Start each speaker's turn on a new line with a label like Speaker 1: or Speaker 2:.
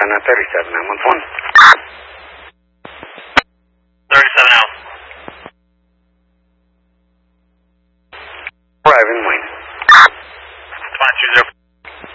Speaker 1: can I 37, 911?
Speaker 2: 37 out.
Speaker 1: Arriving, Wayne.
Speaker 2: Come on, 20.